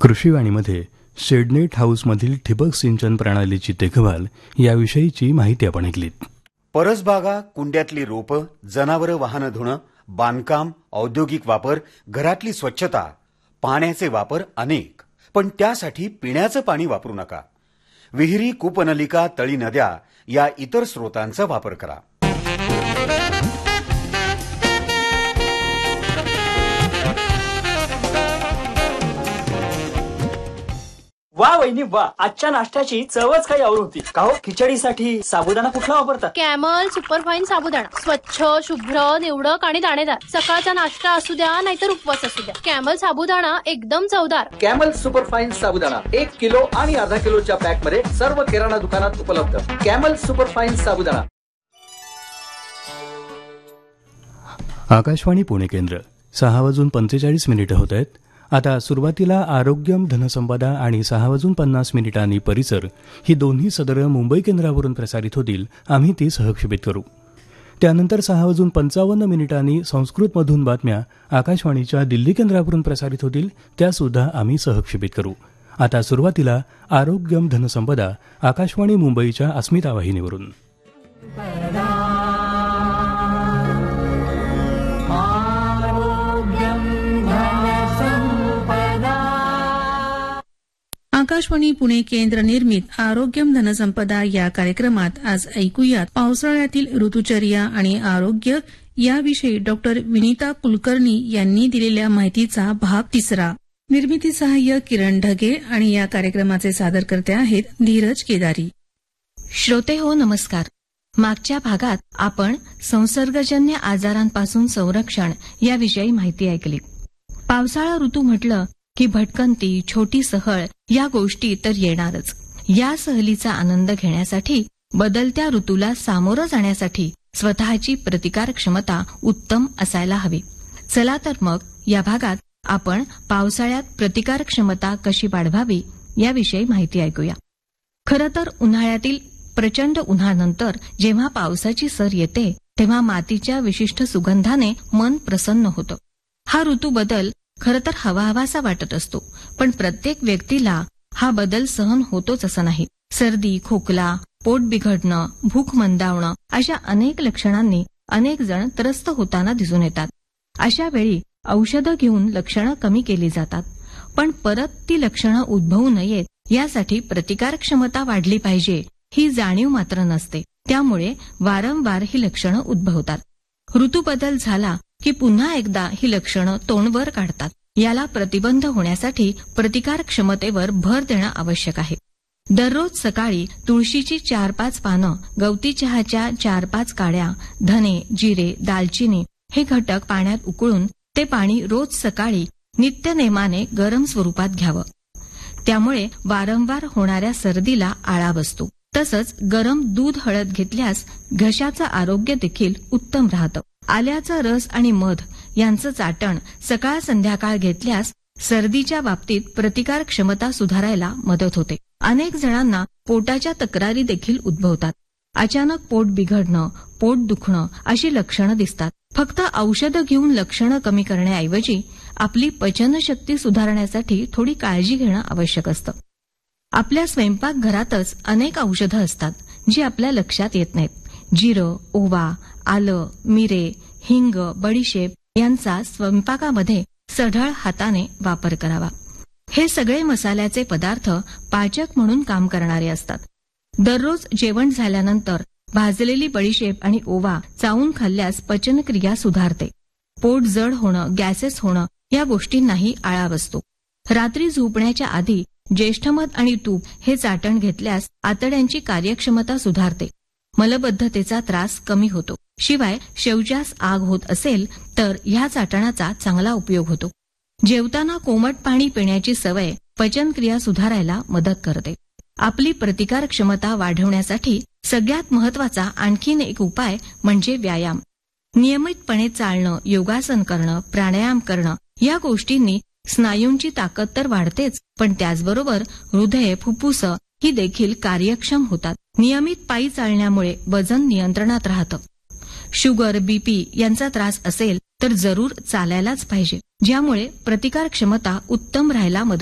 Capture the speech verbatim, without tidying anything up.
कृषीवाणीमध्ये shade net हाऊसमधील ठिबक सिंचन प्रणालीची देखभाल याविषयीची माहिती आपण ऐकलीत. परसबागा, कुंड्यातली रोपं, जनावरं वाहनं धुणं, बांधकाम, औद्योगिक वापर, घरातली स्वच्छता, पाण्याचे वापर अनेक. पण त्यासाठी पिण्याचं पाणी वापरू नका. विहिरी, कूपनलिका, तळी, नद्या या इतर स्रोतांचा वापर करा. वा वहिनी वा, आजच्या नाश्त्याची चवच काही और होती. का हो, खिचडीसाठी साबुदाणा कुठला वापरता? कॅमल सुपरफाईन साबुदाणा. स्वच्छ, शुभ्र, निवडक आणि दाणेदार. सकाळचा नाश्ता असू द्या नाहीतर उपवास असू द्या, कॅमल साबुदाणा एकदम चवदार. कॅमल सुपरफाईन साबुदाणा एक किलो आणि अर्धा किलोच्या पॅक मध्ये सर्व किराणा दुकानात उपलब्ध. कॅमल सुपरफाईन साबुदाणा. आकाशवाणी पुणे केंद्र. सहा वाजून पंचेचाळीस मिनिटं होत आहेत. आता सुरुवातीला आरोग्यम, धनसंपदा आणि सहा वाजून पन्नास मिनिटांनी परिसर ही दोन्ही सदरं मुंबई केंद्रावरून प्रसारित होतील. आम्ही ती सहक्षेपित करू. त्यानंतर सहा वाजून पंचावन्न मिनिटांनी संस्कृतमधून बातम्या आकाशवाणीच्या दिल्ली केंद्रावरून प्रसारित होतील. त्यासुद्धा आम्ही सहक्षेपित करू. आता सुरुवातीला आरोग्यम, धनसंपदा आकाशवाणी मुंबईच्या अस्मिता वाहिनीवरून. आकाशवाणी पुणे केंद्र निर्मित आरोग्यम धनसंपदा या कार्यक्रमात आज ऐकूयात पावसाळ्यातील ऋतुचर्या आणि आरोग्य याविषयी डॉक्टर विनीता कुलकर्णी यांनी दिलेल्या माहितीचा भाग तिसरा. निर्मिती सहाय्य किरण ढगे आणि या कार्यक्रमाचे सादरकर्ते आहेत धीरज केदारी. श्रोते हो, नमस्कार. मागच्या भागात आपण संसर्गजन्य आजारांपासून संरक्षण याविषयी माहिती ऐकली. पावसाळा ऋतू म्हटलं की भटकंती, छोटी सहल या गोष्टी तर येणारच. या सहलीचा आनंद घेण्यासाठी, बदलत्या ऋतूला सामोरं जाण्यासाठी स्वतःची प्रतिकार क्षमता उत्तम असायला हवी. चला तर मग या भागात आपण पावसाळ्यात प्रतिकार क्षमता कशी वाढवावी याविषयी माहिती ऐकूया. खरं तर उन्हाळ्यातील प्रचंड उन्हानंतर जेव्हा पावसाची सर येते तेव्हा मातीच्या विशिष्ट सुगंधाने मन प्रसन्न होतं. हा ऋतू बदल खरं तर हवा हवासा वाटत असतो, पण प्रत्येक व्यक्तीला हा बदल सहन होतोच असं नाही. सर्दी, खोकला, पोट बिघडणं, भूक मंदावणं अशा अनेक लक्षणांनी अनेक जण त्रस्त होताना दिसून येतात. अशा वेळी औषधं घेऊन लक्षणं कमी केली जातात, पण परत ती लक्षणं उद्भवू नयेत यासाठी प्रतिकार क्षमता वाढली पाहिजे ही जाणीव मात्र नसते. त्यामुळे वारंवार ही लक्षणं उद्भवतात. ऋतूबदल झाला की पुन्हा एकदा ही लक्षणं तोंडवर काढतात. याला प्रतिबंध होण्यासाठी प्रतिकार क्षमतेवर भर देणं आवश्यक आहे. दररोज सकाळी तुळशीची चार पाच पानं, गवती चहाच्या चार पाच काड्या, धने, जिरे, दालचिनी हे घटक पाण्यात उकळून ते पाणी रोज सकाळी नित्यनेमाने गरम स्वरूपात घ्यावं. त्यामुळे वारंवार होणाऱ्या सर्दीला आळा बसतो. तसंच गरम दूध, हळद घेतल्यास घशाचं आरोग्य देखील उत्तम राहतं. आल्याचा रस आणि मध यांचं चाटण सकाळ संध्याकाळ घेतल्यास सर्दीच्या बाबतीत प्रतिकार क्षमता सुधारायला मदत होते. अनेक जणांना पोटाच्या तक्रारी देखील उद्भवतात. अचानक पोट बिघडणं, पोट दुखणं अशी लक्षणं दिसतात. फक्त औषधं घेऊन लक्षणं कमी करण्याऐवजी आपली पचनशक्ती सुधारण्यासाठी थोडी काळजी घेणं आवश्यक असतं. आपल्या स्वयंपाकघरातच अनेक औषधं असतात जी आपल्या लक्षात येत नाहीत. जिरं, ओवा, आलं, मिरे, हिंग, बडीशेप यांचा स्वयंपाकामध्ये सढळ हाताने वापर करावा. हे सगळे मसाल्याचे पदार्थ पाचक म्हणून काम करणारे असतात. दररोज जेवण झाल्यानंतर भाजलेली बडीशेप आणि ओवा चावून खाल्ल्यास पचनक्रिया सुधारते. पोट जड होणं, गॅसेस होणं या गोष्टींनाही आळा बसतो. रात्री झोपण्याच्या आधी ज्येष्ठमध आणि तूप हे चाटण घेतल्यास आतड्यांची कार्यक्षमता सुधारते. मलबद्धतेचा त्रास कमी होतो. शिवाय शौचास आग होत असेल तर ह्या चाटणाचा चांगला उपयोग होतो. जेवताना कोमट पाणी पिण्याची सवय पचनक्रिया सुधारायला मदत करते. आपली प्रतिकार क्षमता वाढवण्यासाठी सगळ्यात महत्वाचा आणखीन एक उपाय म्हणजे व्यायाम. नियमितपणे चालणं, योगासन करणं, प्राणायाम करणं या गोष्टींनी स्नायूंची ताकद तर वाढतेच, पण त्याचबरोबर हृदय, फुफ्फुस ही देखील कार्यक्षम होतात. नियमित पायी चालण्यामुळे वजन नियंत्रणात राहतं. शुगर, बीपी यांचा त्रास असेल तर जरूर चालायलाच पाहिजे, ज्यामुळे प्रतिकार क्षमता उत्तम राहायला मदत